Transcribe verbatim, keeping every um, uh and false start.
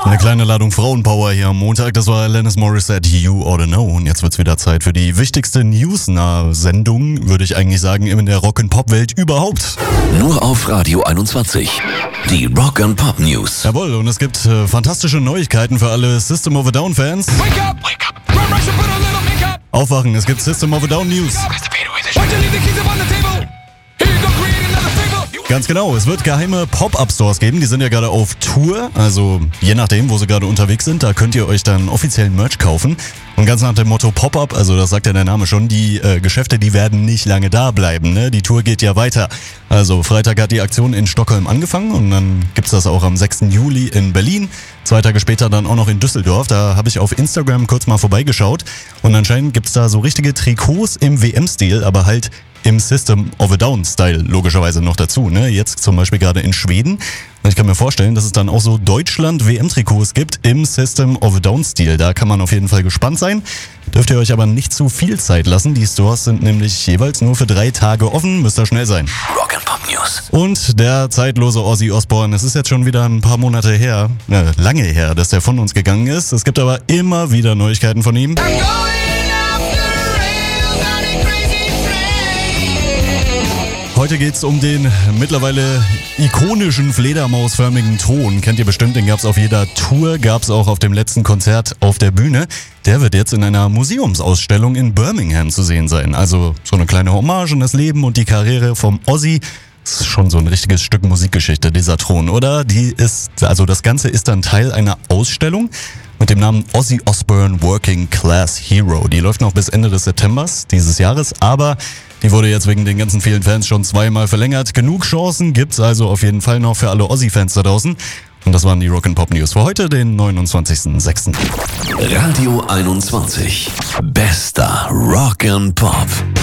Eine kleine Ladung Frauenpower hier am Montag. Das war Alanis Morissette, You Oughta Know. Und jetzt wird's wieder Zeit für die wichtigste News-nahe-Sendung, würde ich eigentlich sagen, in der Rock-and-Pop-Welt überhaupt. Nur auf Radio einundzwanzig. Die Rock-and-Pop News. Jawohl, und es gibt äh, fantastische Neuigkeiten für alle System of a Down-Fans. Wake up! Wake up! Run, rush and put a little makeup. Aufwachen, es gibt System of a Down News. Why'd you leave the keys up on the table? Here you go, create another fable. Ganz genau, es wird geheime Pop-Up-Stores geben, die sind ja gerade auf Tour, also je nachdem, wo sie gerade unterwegs sind, da könnt ihr euch dann offiziellen Merch kaufen. Und ganz nach dem Motto Pop-Up, also das sagt ja der Name schon, die äh, Geschäfte, die werden nicht lange da bleiben, ne? Die Tour geht ja weiter. Also Freitag hat die Aktion in Stockholm angefangen und dann gibt's das auch am sechsten Juli in Berlin. Zwei Tage später dann auch noch in Düsseldorf. Da habe ich auf Instagram kurz mal vorbeigeschaut und anscheinend gibt's da so richtige Trikots im W M-Stil, aber halt im System of a Down-Style logischerweise noch dazu. Ne? Jetzt zum Beispiel gerade in Schweden. Und ich kann mir vorstellen, dass es dann auch so Deutschland-W M-Trikots gibt im System of a Down-Stil. Da kann man auf jeden Fall gespannt sein. Dürft ihr euch aber nicht zu viel Zeit lassen. Die Stores sind nämlich jeweils nur für drei Tage offen. Müsst ihr schnell sein. Rock'n'Pop News. Und der zeitlose Ozzy Osbourne, es ist jetzt schon wieder ein paar Monate her, äh, lange her, dass der von uns gegangen ist. Es gibt aber immer wieder Neuigkeiten von ihm. Heute geht's um den mittlerweile ikonischen fledermausförmigen Ton. Kennt ihr bestimmt, den gab's auf jeder Tour, gab's auch auf dem letzten Konzert auf der Bühne. Der wird jetzt in einer Museumsausstellung in Birmingham zu sehen sein. Also so eine kleine Hommage an das Leben und die Karriere vom Ozzy. Das ist schon so ein richtiges Stück Musikgeschichte, dieser Thron, oder? Die ist, also das Ganze ist dann Teil einer Ausstellung mit dem Namen Ozzy Osbourne Working Class Hero. Die läuft noch bis Ende des Septembers dieses Jahres, aber die wurde jetzt wegen den ganzen vielen Fans schon zweimal verlängert. Genug Chancen gibt's also auf jeden Fall noch für alle Ozzy-Fans da draußen. Und das waren die Rock'n'Pop News für heute, den neunundzwanzigsten sechsten Radio einundzwanzig. Bester Rock'n'Pop.